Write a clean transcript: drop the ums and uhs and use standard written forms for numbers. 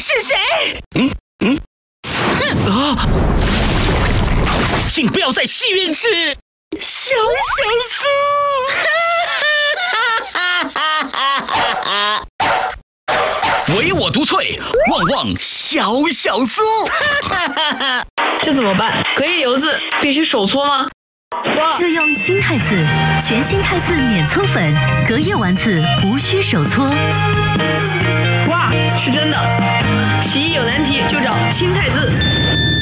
是谁？请不要在戏院吃小酥。唯我独萃，旺旺小酥。 这怎么办？隔夜油渍必须手搓吗？ 就用新太子，全新太子免搓粉，隔夜丸子无需手搓。 哇，是真的！洗衣有难题就找新太子。